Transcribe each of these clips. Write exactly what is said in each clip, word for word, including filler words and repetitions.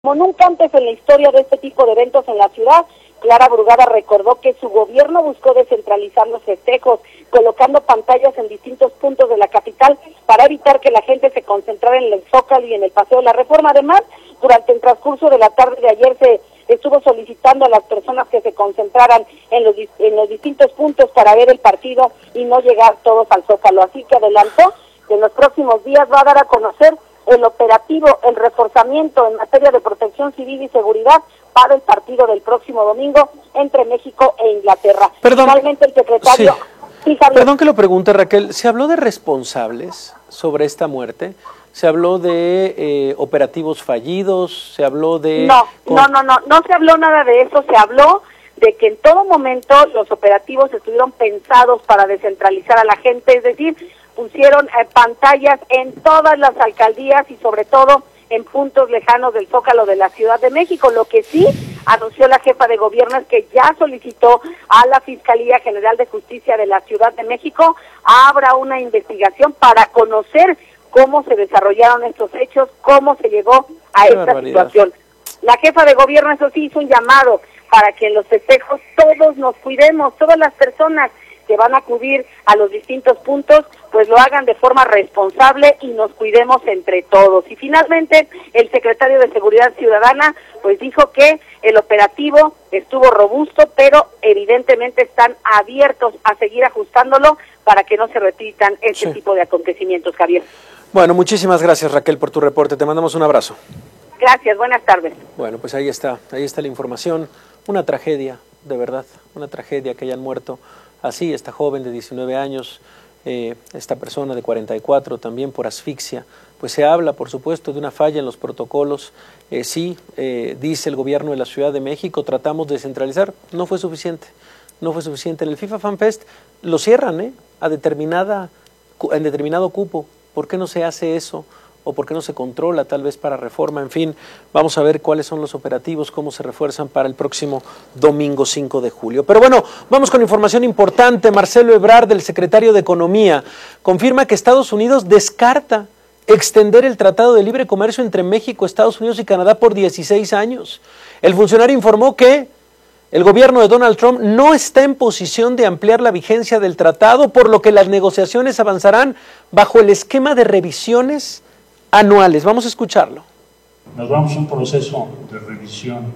Como nunca antes en la historia de este tipo de eventos en la ciudad, Clara Brugada recordó que su gobierno buscó descentralizar los festejos, colocando pantallas en distintos puntos de la capital para evitar que la gente se concentrara en el Zócalo y en el Paseo de la Reforma. Además, durante el transcurso de la tarde de ayer se estuvo solicitando a las personas que se concentraran en los, en los distintos puntos para ver el partido y no llegar todos al Zócalo. Así que adelantó que en los próximos días va a dar a conocer el operativo, el reforzamiento en materia de protección civil y seguridad para el partido del próximo domingo entre México e Inglaterra. Perdón, Finalmente el secretario... Sí. Sí, perdón que lo pregunte, Raquel, ¿se habló de responsables sobre esta muerte? ¿Se habló de eh, operativos fallidos? ¿Se habló de...? No, no, no, no, no se habló nada de eso, se habló de que en todo momento los operativos estuvieron pensados para descentralizar a la gente, es decir, pusieron eh, pantallas en todas las alcaldías y sobre todo en puntos lejanos del Zócalo de la Ciudad de México. Lo que sí anunció la jefa de gobierno es que ya solicitó a la Fiscalía General de Justicia de la Ciudad de México abra una investigación para conocer cómo se desarrollaron estos hechos, cómo se llegó a Qué esta barbaridad. situación. La jefa de gobierno, eso sí, hizo un llamado para que en los festejos todos nos cuidemos, todas las personas que van a acudir a los distintos puntos, pues lo hagan de forma responsable y nos cuidemos entre todos. Y finalmente, el secretario de Seguridad Ciudadana, pues dijo que el operativo estuvo robusto, pero evidentemente están abiertos a seguir ajustándolo para que no se repitan este Sí. tipo de acontecimientos, Javier. Bueno, muchísimas gracias, Raquel, por tu reporte. Te mandamos un abrazo. Gracias, buenas tardes. Bueno, pues ahí está, ahí está la información. Una tragedia, de verdad, una tragedia que hayan muerto así esta joven de diecinueve años, eh, esta persona de cuarenta y cuatro también por asfixia. Pues se habla, por supuesto, de una falla en los protocolos. Eh, sí, eh, dice el gobierno de la Ciudad de México, tratamos de centralizar, no fue suficiente, no fue suficiente. En el FIFA Fan Fest lo cierran, ¿eh? A determinada, en determinado cupo. ¿Por qué no se hace eso? ¿O por qué no se controla tal vez para reforma? En fin, vamos a ver cuáles son los operativos, cómo se refuerzan para el próximo domingo cinco de julio. Pero bueno, vamos con información importante. Marcelo Ebrard, el secretario de Economía, confirma que Estados Unidos descarta extender el Tratado de Libre Comercio entre México, Estados Unidos y Canadá por dieciséis años. El funcionario informó que el gobierno de Donald Trump no está en posición de ampliar la vigencia del tratado, por lo que las negociaciones avanzarán bajo el esquema de revisiones anuales. Vamos a escucharlo. Nos vamos a un proceso de revisión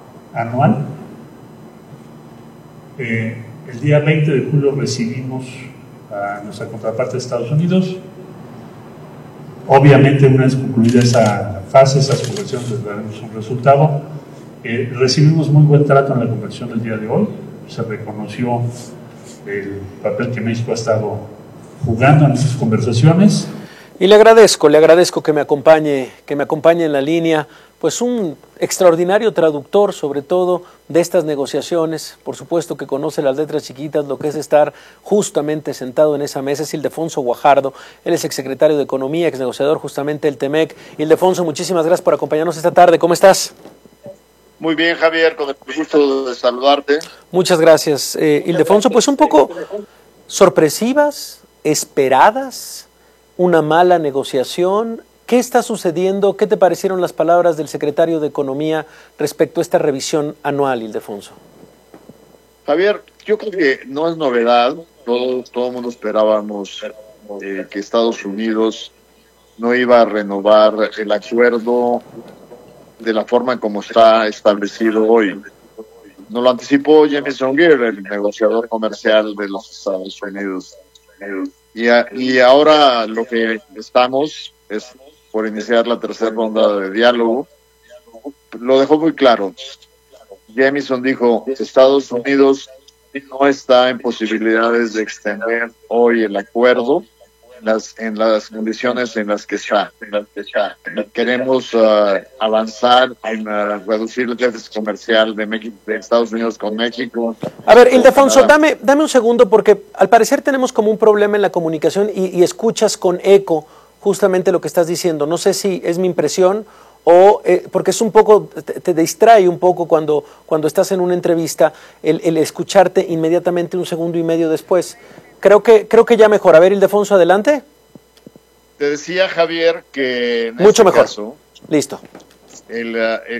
anual. Eh, el día veinte de julio recibimos a nuestra contraparte de Estados Unidos. Obviamente, una vez concluida esa fase, esas conversaciones, les daremos un resultado. Eh, recibimos muy buen trato en la conversación del día de hoy. Se reconoció el papel que México ha estado jugando en esas conversaciones. Y le agradezco, le agradezco que me acompañe, que me acompañe en la línea, pues un extraordinario traductor, sobre todo, de estas negociaciones. Por supuesto que conoce las letras chiquitas, lo que es estar justamente sentado en esa mesa. Es Ildefonso Guajardo, él es exsecretario de Economía, exnegociador justamente del Temec. Ildefonso, muchísimas gracias por acompañarnos esta tarde. ¿Cómo estás? Muy bien, Javier, con el gusto de saludarte. Muchas gracias, eh, Ildefonso. Pues un poco sorpresivas, esperadas, una mala negociación. ¿Qué está sucediendo? ¿Qué te parecieron las palabras del secretario de Economía respecto a esta revisión anual, Ildefonso? Javier, yo creo que no es novedad. Todo, todo el mundo esperábamos eh, que Estados Unidos no iba a renovar el acuerdo de la forma como está establecido hoy. Nos lo anticipó Jamieson Greer, el negociador comercial de los Estados Unidos. Y, a, y ahora lo que estamos es por iniciar la tercera ronda de diálogo. Lo dejó muy claro. Jamieson dijo, Estados Unidos no está en posibilidades de extender hoy el acuerdo las, en las condiciones en las que está. En las que está. Queremos uh, avanzar en uh, reducir el déficit comercial de, México, de Estados Unidos con México. A ver, Ildefonso, dame, dame un segundo, porque al parecer tenemos como un problema en la comunicación y, y escuchas con eco justamente lo que estás diciendo. No sé si es mi impresión o eh, porque es un poco, te, te distrae un poco cuando, cuando estás en una entrevista el, el escucharte inmediatamente un segundo y medio después. Creo que, creo que ya mejor. A ver, Ildefonso, adelante. Te decía, Javier, que en Mucho este mejor. caso, Listo. el,